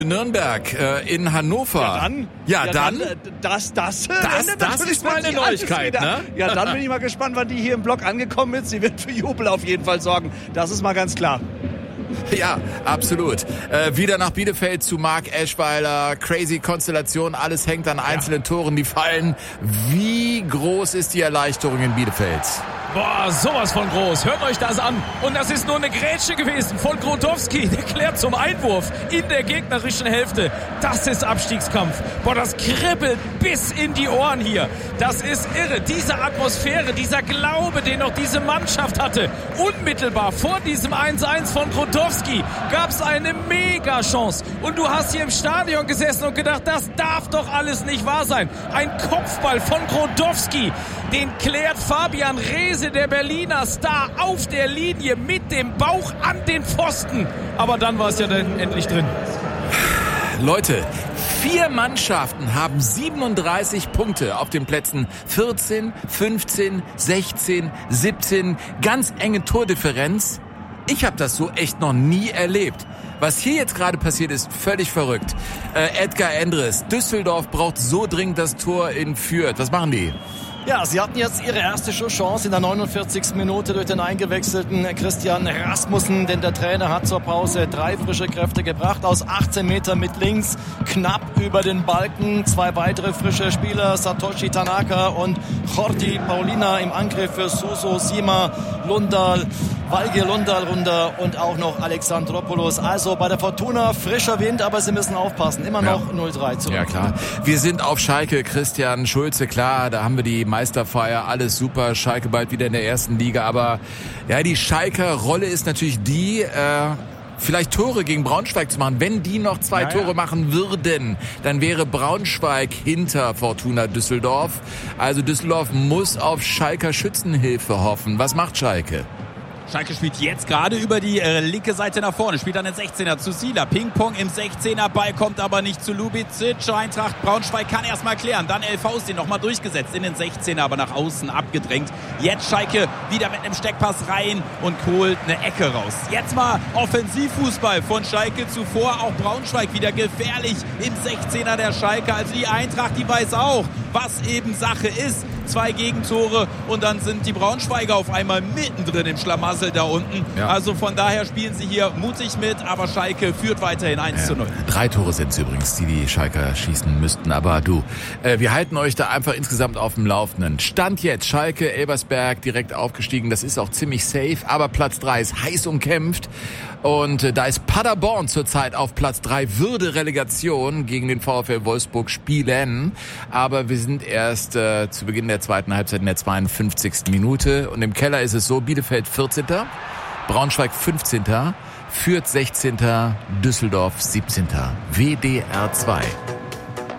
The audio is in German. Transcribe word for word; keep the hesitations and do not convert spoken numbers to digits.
Nürnberg äh, in Hannover. Ja dann. Ja, ja, dann. dann äh, das, das, das, das ist mal eine Neuigkeit, ne? Ja, dann bin ich mal gespannt, wann die hier im Block angekommen ist. Sie wird für Jubel auf jeden Fall sorgen. Das ist mal ganz klar. Ja, absolut. Äh, wieder nach Bielefeld zu Marc Eschweiler. Crazy Konstellation. Alles hängt an einzelnen ja. Toren, die fallen. Wie groß ist die Erleichterung in Bielefeld? Boah, sowas von groß. Hört euch das an. Und das ist nur eine Grätsche gewesen von Grotowski. Der klärt zum Einwurf in der gegnerischen Hälfte. Das ist Abstiegskampf. Boah, das kribbelt bis in die Ohren hier. Das ist irre. Diese Atmosphäre, dieser Glaube, den noch diese Mannschaft hatte. Unmittelbar vor diesem eins eins von Grotowski gab es eine Mega-Chance. Und du hast hier im Stadion gesessen und gedacht, das darf doch alles nicht wahr sein. Ein Kopfball von Grotowski. Den klärt Fabian Reese, der Berliner Star, auf der Linie mit dem Bauch an den Pfosten. Aber dann war es ja dann endlich drin. Leute, vier Mannschaften haben siebenunddreißig Punkte auf den Plätzen vierzehn, fünfzehn, sechzehn, siebzehn. Ganz enge Tordifferenz. Ich habe das so echt noch nie erlebt. Was hier jetzt gerade passiert, ist völlig verrückt. Äh, Edgar Endres, Düsseldorf braucht so dringend das Tor in Fürth. Was machen die? Ja, sie hatten jetzt ihre erste Chance in der neunundvierzigsten Minute durch den eingewechselten Christian Rasmussen, denn der Trainer hat zur Pause drei frische Kräfte gebracht. Aus achtzehn Metern mit links, knapp über den Balken. Zwei weitere frische Spieler, Satoshi Tanaka und Jordi Paulina im Angriff für Suso, Sima, Lundal, Valge Lundal runter und auch noch Alexandropoulos. Also bei der Fortuna frischer Wind, aber sie müssen aufpassen. Immer noch ja. null drei zurück. Ja, klar. Wir sind auf Schalke. Christian Schulze, klar, da haben wir die Meisterfeier, alles super. Schalke bald wieder in der ersten Liga. Aber ja, die Schalker Rolle ist natürlich die, äh, vielleicht Tore gegen Braunschweig zu machen. Wenn die noch zwei ja, Tore ja. machen würden, dann wäre Braunschweig hinter Fortuna Düsseldorf. Also Düsseldorf muss auf Schalker Schützenhilfe hoffen. Was macht Schalke? Schalke spielt jetzt gerade über die äh, linke Seite nach vorne, spielt dann den sechzehner zu Sila. Ping-Pong im sechzehner, Ball kommt aber nicht zu Lubicic. Eintracht Braunschweig kann erstmal klären. Dann El Fausti nochmal durchgesetzt in den sechzehner, aber nach außen abgedrängt. Jetzt Schalke wieder mit einem Steckpass rein und holt eine Ecke raus. Jetzt mal Offensivfußball von Schalke. Zuvor auch Braunschweig wieder gefährlich im sechzehner der Schalke. Also die Eintracht, die weiß auch, was eben Sache ist. Zwei Gegentore und dann sind die Braunschweiger auf einmal mittendrin im Schlamassel da unten. Ja. Also von daher spielen sie hier mutig mit, aber Schalke führt weiterhin eins zu null. Drei Tore sind es übrigens, die die Schalker schießen müssten. Aber du, äh, wir halten euch da einfach insgesamt auf dem Laufenden. Stand jetzt Schalke, Elversberg direkt aufgestiegen. Das ist auch ziemlich safe, aber Platz drei ist heiß umkämpft. Und äh, da ist Paderborn zurzeit auf Platz drei, würde Relegation gegen den VfL Wolfsburg spielen. Aber wir sind erst äh, zu Beginn der zweiten Halbzeit in der zweiundfünfzigsten Minute. Und im Keller ist es so, Bielefeld vierzehnter, Braunschweig fünfzehnter, Fürth sechzehnter, Düsseldorf siebzehnter. W D R zwei.